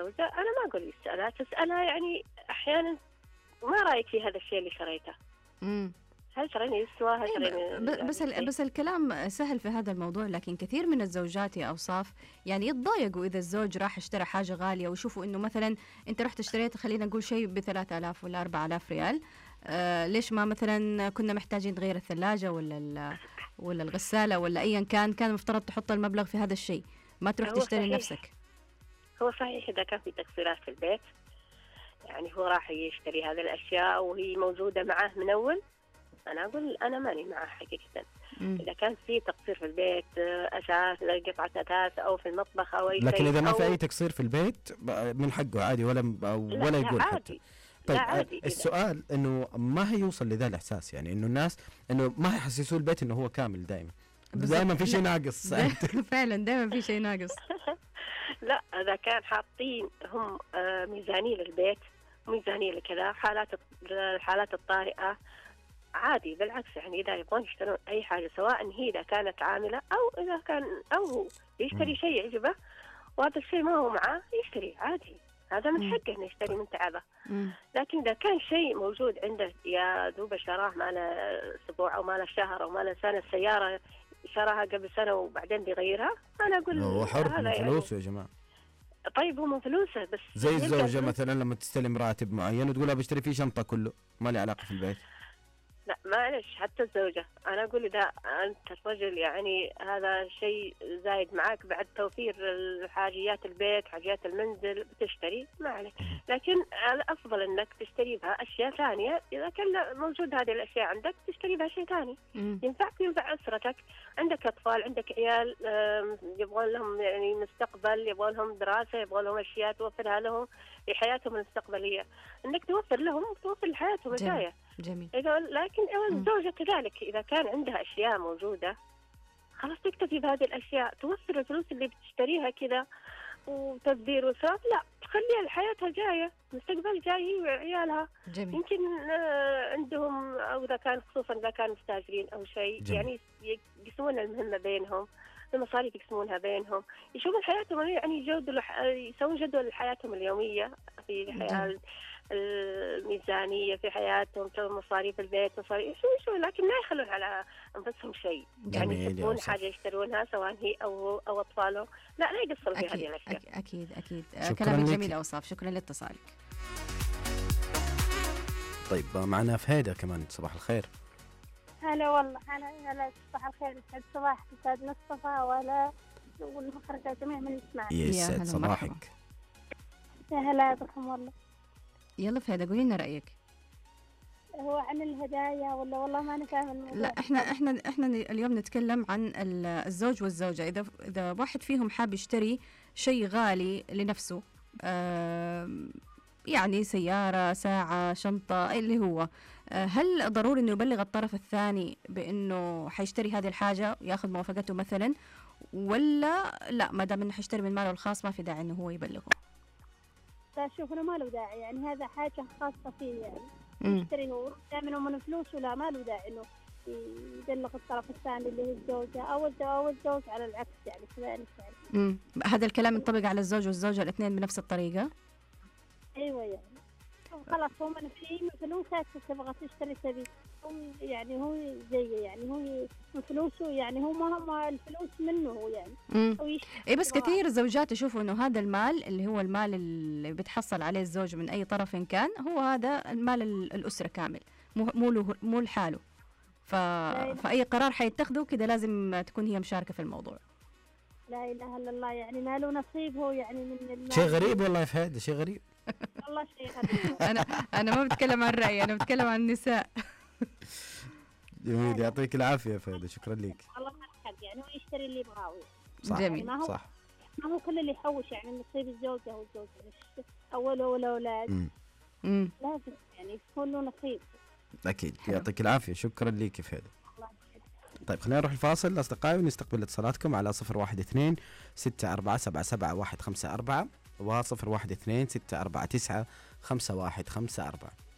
الزوجة أنا ما أقول يسألها، تسألها يعني أحيانا ما رأيك في هذا الشيء اللي شريته؟ هل شريني يسوى؟ هل شريني بس الكلام سهل في هذا الموضوع، لكن كثير من الزوجات يا أوصاف يعني يتضايقوا إذا الزوج راح اشترى حاجة غالية ويشوفوا إنه مثلا أنت رحت اشتريت خلينا نقول شيء ب3000 ولا 4000 ريال، ليش ما مثلا كنا محتاجين نغير الثلاجة ولا الغسالة ولا أيا كان مفترض تحط المبلغ في هذا الشيء، ما تروح تشتري لنفسك. هو صحيح إذا كان في تقصيرات في البيت، يعني هو راح يشتري هذه الأشياء وهي موجودة معه من أول، أنا أقول أنا ماني معه حقيقة. إذا كان في تقصير في البيت، أساس قطعة أثاث أو في المطبخ أو أي شيء، لكن إذا ما في أي تقصير في البيت من حقه عادي ولا يقول حتى. طيب السؤال إنه ما هيوصل لذا الإحساس، يعني إنه الناس إنه ما هيحسسوا البيت إنه هو كامل دائما في شيء ناقص. فعلا دائما في شيء ناقص. لا إذا كان حاطين هم ميزانية للبيت، ميزانية لكذا حالات الطارئة، عادي بالعكس. يعني إذا يبغون يشترون أي حاجة سواء هي إذا كانت عاملة أو إذا كان أو هو يشتري شيء يعجبه وهذا الشيء ما هو معاه يشتري عادي، هذا من حقه إنه يشتري من تعبه. لكن إذا كان شيء موجود عنده يا دوب شراه ما له أسبوع أو ما له شهر أو ما له سنة، السيارة شراها قبل سنة وبعدين بيغيرها، أنا أقول هو حر من فلوسه يا جماعة. طيب هو من فلوسه، بس زي الزوجة مثلا لما تستلم راتب معين وتقولها بشتري فيه شنطة كله ما له علاقة في البيت. لا معلش، حتى الزوجة أنا أقول إذا أنت الرجل يعني هذا شيء زايد معك بعد توفير حاجيات البيت حاجيات المنزل بتشتري ما عليك، لكن الأفضل أنك تشتري بها أشياء ثانية. إذا كان موجود هذه الأشياء عندك تشتري بها شيء ثاني ينفعك وينفع أسرتك. عندك أطفال، عندك عيال يبغون لهم يعني مستقبل، يبغون لهم دراسة، يبغون لهم أشياء توفرها لهم لحياتهم المستقبلية، أنك توفر لهم توفر لحياتهم الجاية. جميل. لكن الزوجة كذلك إذا كان عندها أشياء موجودة خلاص تكتفي بهذه الأشياء، توفر الفلوس اللي بتشتريها كذا وتبذير وإسراف، لا تخليها لحياتها جاية، مستقبل جاي وعيالها. جميل. يمكن عندهم أو إذا كان خصوصا إذا كانوا مستاجرين أو شيء يعني يقسمون المهمة بينهم، المصاريف يقسمونها بينهم، يشوفون حياتهم يعني يسوون جدول حياتهم اليومية في الحياة الميزانية في حياتهم، مصاريف البيت مصاريف شو لكن ما يخلون على أنفسهم شيء. يعني يحبون حاجة يشترونها سواء هي أو أطفالهم، لا يقصروا في هذه الأشياء. أكيد كلامك جميل أوصاف، شكرا لاتصالك. طيب معنا فهيدة كمان، صباح الخير. هلا والله، هلا صباح الخير، يسعد صباح أستاذ مصطفى ولا والمخرجة جميع من يسمع. يسعد صباحك. يا هلا بكم والله. يلا فهيدة قولي لنا رأيك. هو عن الهدايا ولا والله ما أنا فاهم الموضوع. لا احنا اليوم نتكلم عن الزوج والزوجة. إذا واحد فيهم حاب يشتري شيء غالي لنفسه، يعني سيارة، ساعة، شنطة، اللي هو هل ضروري إنه يبلغ الطرف الثاني بإنه حيشتري هذه الحاجة ياخذ موافقته مثلا، ولا لا ما دام إنه حيشتري من ماله الخاص ما في داعي إنه هو يبلغه؟ لا شوف أنا ما له داعي، يعني هذا حاجة خاصة فيه، يعني يشتري هو دائما من فلوسه، لا ما له داعي إنه يبلغ الطرف الثاني اللي هي الزوجة أو الزوج على العكس يعني كذلك يعني. هذا الكلام ينطبق على الزوج والزوجة الاثنين بنفس الطريقة؟ أيوة يعني خلاص هو من فلوسك تبغى تشتري تبي يعني هو زي يعني هو من فلوسه، يعني هو ما الفلوس منه هو يعني. إيه بس كثير الزوجات يشوفوا إنه هذا المال اللي هو المال اللي بتحصل عليه الزوج من أي طرف كان هو هذا المال الأسرة كامل، مو لحاله، فأي قرار حيتخذه كده لازم تكون هي مشاركة في الموضوع. لا إله إلا الله، يعني ما له نصيب هو يعني من المال. شيء غريب والله في هذا، شيء غريب والله شيء غريب. أنا ما بتكلم عن رأيي، أنا بتكلم عن النساء. جميل، يعطيك العافية فهد، شكرا لك. الله حق يعني هو يشتري اللي يبغاه. جميل. يعني صح. ما هو كل اللي يحوش يعني نصيب الزوجة والزوجة أوله والأولاد لازم يعني يكون له نصيب. أكيد. يعطيك العافية، شكرا لك فهد. طيب خلينا نروح الفاصل أصدقائي ونستقبل اتصالاتكم على 012 6477154 و 012 649 5154.